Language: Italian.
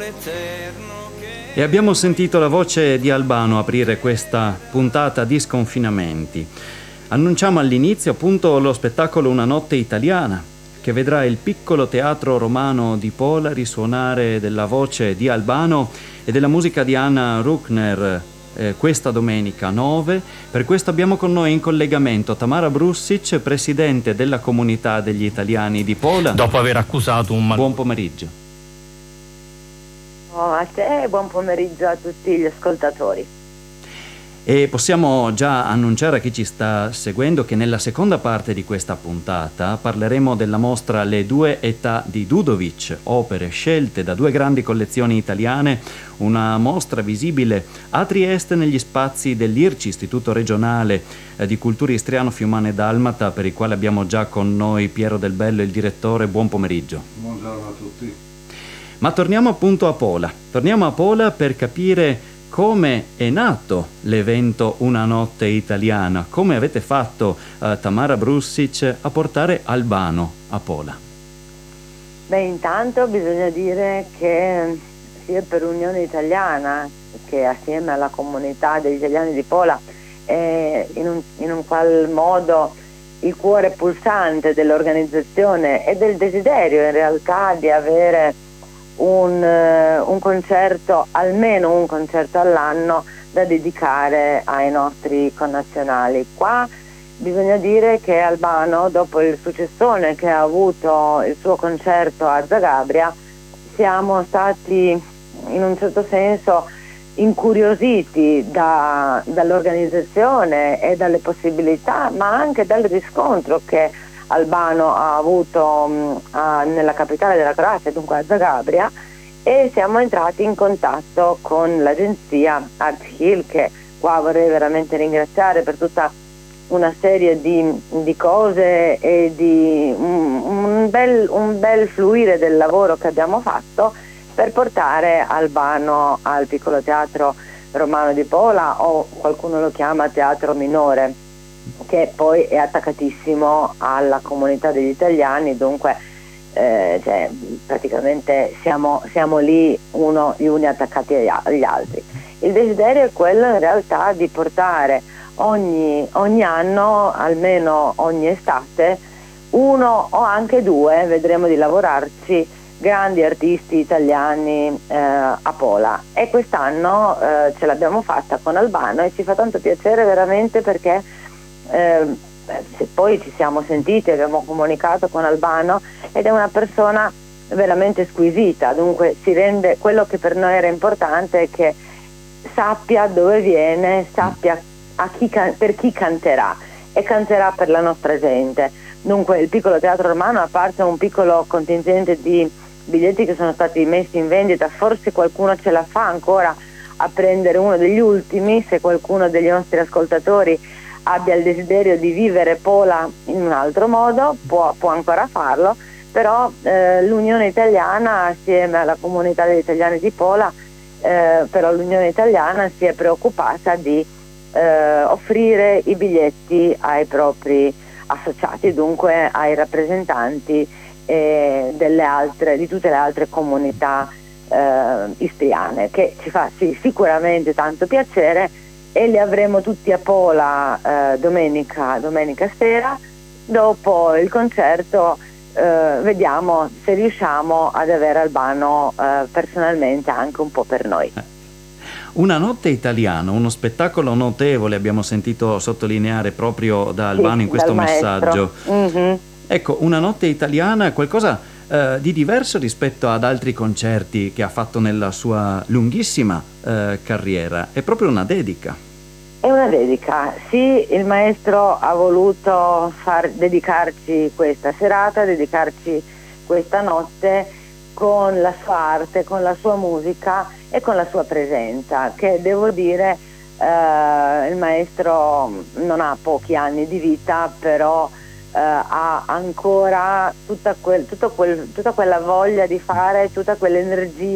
E abbiamo sentito la voce di Albano aprire questa puntata di Sconfinamenti. Annunciamo all'inizio appunto lo spettacolo Una notte italiana, che vedrà il piccolo teatro romano di Pola risuonare della voce di Albano e della musica di Anna Ruckner questa domenica 9. Per questo abbiamo con noi in collegamento Tamara Brussic, presidente della comunità degli italiani di Pola. Dopo aver accusato un Buon pomeriggio. A te e buon pomeriggio a tutti gli ascoltatori. E possiamo già annunciare a chi ci sta seguendo che nella seconda parte di questa puntata parleremo della mostra Le due età di Dudovic, opere scelte da due grandi collezioni italiane, una mostra visibile a Trieste negli spazi dell'IRCI, Istituto Regionale di Cultura Istriano Fiumana e Dalmata, per il quale abbiamo già con noi Piero Del Bello, il direttore. Buon pomeriggio. Buongiorno a tutti. Ma torniamo appunto a Pola. Torniamo a Pola per capire come è nato l'evento Una notte italiana. Come avete fatto, Tamara Brussic, a portare Albano a Pola? Beh, intanto bisogna dire che sia per Unione Italiana che assieme alla comunità degli italiani di Pola è in un qual modo il cuore pulsante dell'organizzazione e del desiderio in realtà di avere un concerto, almeno un concerto all'anno da dedicare ai nostri connazionali. Qua bisogna dire che Albano, dopo il successone che ha avuto il suo concerto a Zagabria, siamo stati in un certo senso incuriositi dall'organizzazione e dalle possibilità, ma anche dal riscontro che Albano ha avuto nella capitale della Croazia, dunque a Zagabria, e siamo entrati in contatto con l'agenzia Art Hill, che qua vorrei veramente ringraziare per tutta una serie di cose e di un bel fluire del lavoro che abbiamo fatto per portare Albano al piccolo teatro romano di Pola, o qualcuno lo chiama teatro minore, che poi è attaccatissimo alla comunità degli italiani, dunque cioè, praticamente siamo lì gli uni attaccati agli altri. Il desiderio è quello in realtà di portare ogni anno, almeno ogni estate, uno o anche due, vedremo di lavorarci, grandi artisti italiani a Pola, e quest'anno ce l'abbiamo fatta con Albano e ci fa tanto piacere veramente, perché se poi ci siamo sentiti, abbiamo comunicato con Albano, ed è una persona veramente squisita, dunque si rende, quello che per noi era importante è che sappia dove viene, sappia per chi canterà, e canterà per la nostra gente. Dunque il piccolo teatro romano, a parte un piccolo contingente di biglietti che sono stati messi in vendita, forse qualcuno ce la fa ancora a prendere uno degli ultimi, se qualcuno degli nostri ascoltatori abbia il desiderio di vivere Pola in un altro modo, può ancora farlo, però l'Unione Italiana assieme alla comunità degli italiani di Pola, però l'Unione Italiana si è preoccupata di offrire i biglietti ai propri associati, dunque ai rappresentanti di tutte le altre comunità istriane, che ci fa sicuramente tanto piacere, e li avremo tutti a Pola domenica sera. Dopo il concerto vediamo se riusciamo ad avere Albano personalmente anche un po' per noi. Una notte italiana, uno spettacolo notevole, abbiamo sentito sottolineare proprio da Albano in questo messaggio. Mm-hmm. Ecco, una notte italiana, qualcosa di diverso rispetto ad altri concerti che ha fatto nella sua lunghissima carriera. È proprio una dedica. È una dedica, sì, il maestro ha voluto dedicarci questa serata, dedicarci questa notte con la sua arte, con la sua musica e con la sua presenza, che devo dire il maestro non ha pochi anni di vita, però ha ancora tutta quella voglia di fare, tutta quell'energia